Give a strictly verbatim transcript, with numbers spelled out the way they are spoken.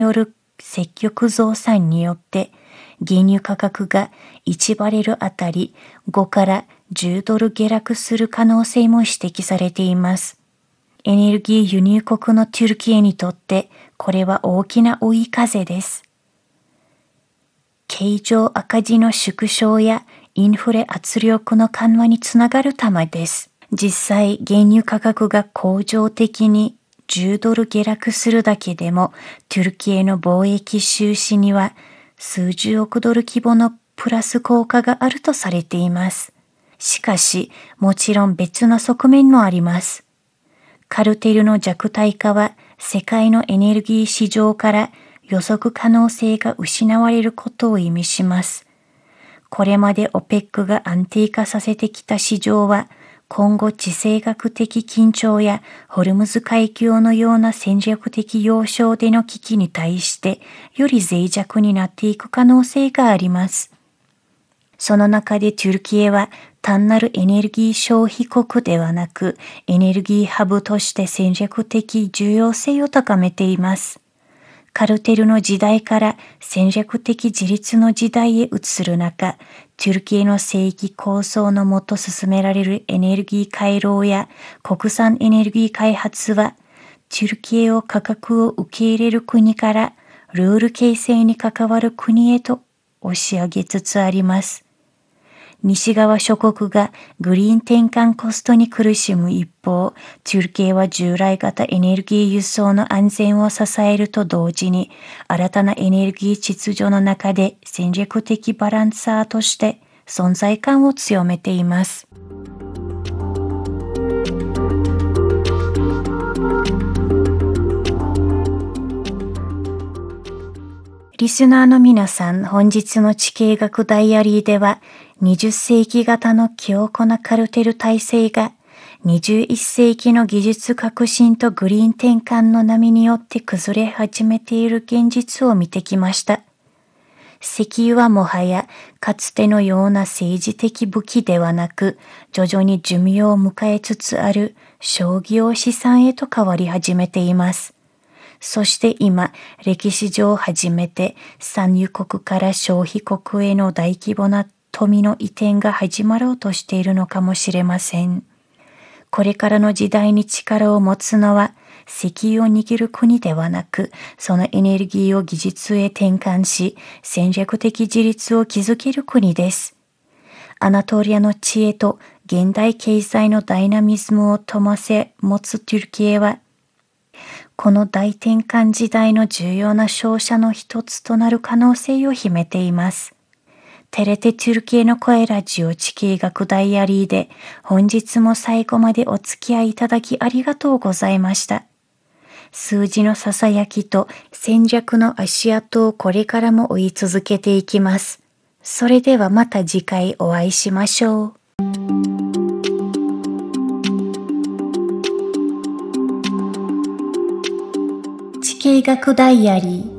よる積極増産によって原油価格がいちバレルあたりごからじゅうドル下落する可能性も指摘されています。エネルギー輸入国のトゥルキエにとってこれは大きな追い風です。経常赤字の縮小やインフレ圧力の緩和につながるためです。実際、原油価格が恒常的にじゅうドル下落するだけでも、トゥルキエの貿易収支には数十億ドル規模のプラス効果があるとされています。しかし、もちろん別の側面もあります。カルテルの弱体化は世界のエネルギー市場から予測可能性が失われることを意味します。これまで オペック が安定化させてきた市場は、今後地政学的緊張やホルムズ海峡のような戦略的要衝での危機に対してより脆弱になっていく可能性があります。その中でトゥルキエは単なるエネルギー消費国ではなくエネルギーハブとして戦略的重要性を高めています。カルテルの時代から戦略的自立の時代へ移る中、トゥルキエの正規構想のもと進められるエネルギー回廊や国産エネルギー開発は、トゥルキエを価格を受け入れる国からルール形成に関わる国へと押し上げつつあります。西側諸国がグリーン転換コストに苦しむ一方、トゥルキエは従来型エネルギー輸送の安全を支えると同時に、新たなエネルギー秩序の中で戦略的バランサーとして存在感を強めています。リスナーの皆さん、本日の地形学ダイアリーでは、にじゅっ世紀型の強固なカルテル体制がにじゅういっ世紀の技術革新とグリーン転換の波によって崩れ始めている現実を見てきました。石油はもはやかつてのような政治的武器ではなく、徐々に寿命を迎えつつある商業資産へと変わり始めています。そして今、歴史上初めて産油国から消費国への大規模な富の移転が始まろうとしているのかもしれません。これからの時代に力を持つのは石油を握る国ではなく、そのエネルギーを技術へ転換し、戦略的自立を築ける国です。アナトリアの知恵と現代経済のダイナミズムを共せ持つトゥルキエは、この大転換時代の重要な勝者の一つとなる可能性を秘めています。テレテトゥルキエの声ラジオ地形学ダイアリーで本日も最後までお付き合いいただきありがとうございました。数字のささやきと戦略の足跡をこれからも追い続けていきます。それではまた次回お会いしましょう。地形学ダイアリー